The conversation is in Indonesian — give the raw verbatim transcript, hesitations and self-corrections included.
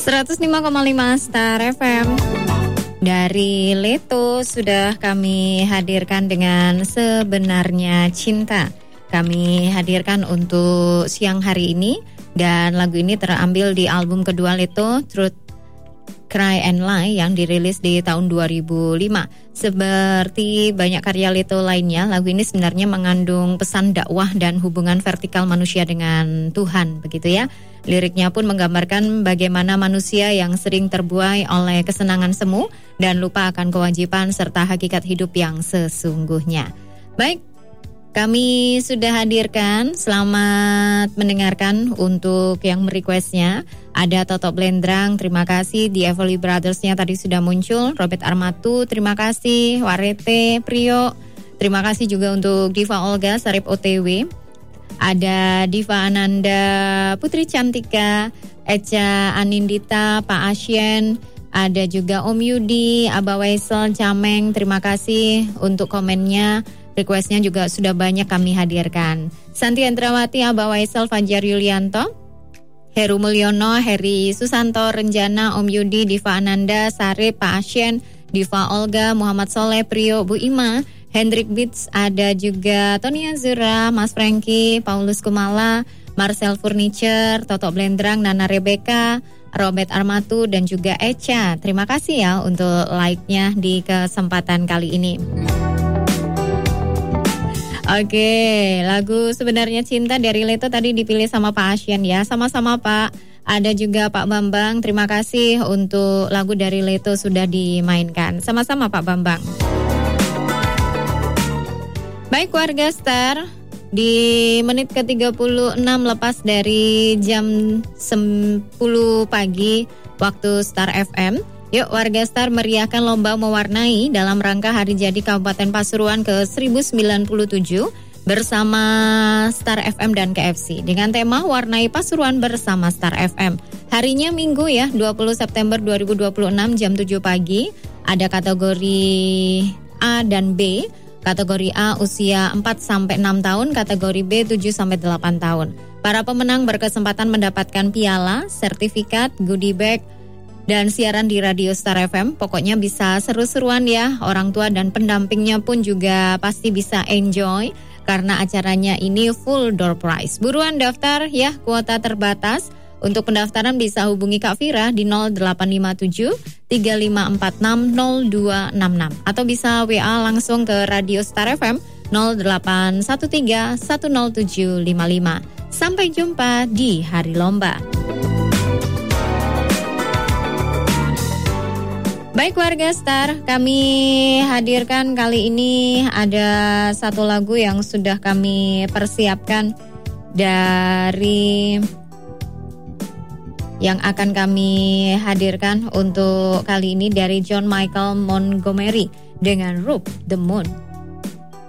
seratus lima koma lima Star F M. Dari Leto sudah kami hadirkan dengan Sebenarnya Cinta. Kami hadirkan untuk siang hari ini. Dan lagu ini terambil di album kedua Leto, Truth, Cry and Lie, yang dirilis di tahun dua ribu lima. Seperti banyak karya Leto lainnya, lagu ini sebenarnya mengandung pesan dakwah dan hubungan vertikal manusia dengan Tuhan, begitu ya. Liriknya pun menggambarkan bagaimana manusia yang sering terbuai oleh kesenangan semu dan lupa akan kewajiban serta hakikat hidup yang sesungguhnya. Baik, kami sudah hadirkan, selamat mendengarkan untuk yang merequestnya. Ada Toto Blendrang, terima kasih. The Evoli Brothers-nya tadi sudah muncul. Robert Armatu, terima kasih. Warete, Prio, terima kasih juga untuk Diva Olga, Sarip O T W. Ada Diva Ananda, Putri Cantika, Eca Anindita, Pak Asyen. Ada juga Om Yudi, Aba Waisel, Cameng, terima kasih untuk komennya. Requestnya juga sudah banyak kami hadirkan. Santi Endrawati, Aba Waisel, Fajar Yulianto, Heru Mulyono, Heri Susanto, Renjana, Om Yudi, Diva Ananda, Sari, Pak Asyen, Diva Olga, Muhammad Soleh, Prio, Bu Ima, Hendrik Beats, ada juga Tony Azura, Mas Franky, Paulus Kumala, Marcel Furniture, Toto Blendrang, Nana Rebecca, Robert Armatu, dan juga Echa. Terima kasih ya untuk like-nya di kesempatan kali ini. Oke, lagu Sebenarnya Cinta dari Leto tadi dipilih sama Pak Asyen ya. Sama-sama Pak. Ada juga Pak Bambang, terima kasih untuk lagu dari Leto sudah dimainkan. Sama-sama Pak Bambang. Baik warga Star, di menit ke tiga puluh enam lepas dari jam sepuluh pagi waktu Star F M. Yuk warga Star meriahkan lomba mewarnai dalam rangka Hari Jadi Kabupaten Pasuruan ke seribu sembilan puluh tujuh bersama Star F M dan K F C dengan tema Warnai Pasuruan bersama Star F M. Harinya Minggu ya, dua puluh September dua ribu dua puluh enam jam tujuh pagi. Ada kategori A dan B. Kategori A usia empat sampai enam tahun, kategori B tujuh sampai delapan tahun. Para pemenang berkesempatan mendapatkan piala, sertifikat, goodie bag, dan siaran di Radio Star F M. Pokoknya bisa seru-seruan ya. Orang tua dan pendampingnya pun juga pasti bisa enjoy karena acaranya ini full door prize. Buruan daftar ya, kuota terbatas. Untuk pendaftaran bisa hubungi Kak Fira di nol delapan lima tujuh tiga lima empat enam nol dua enam enam atau bisa W A langsung ke Radio Star F M nol delapan satu tiga satu nol tujuh lima lima. Sampai jumpa di hari lomba. Baik warga Star, kami hadirkan kali ini ada satu lagu yang sudah kami persiapkan dari yang akan kami hadirkan untuk kali ini dari John Michael Montgomery dengan Rub the Moon.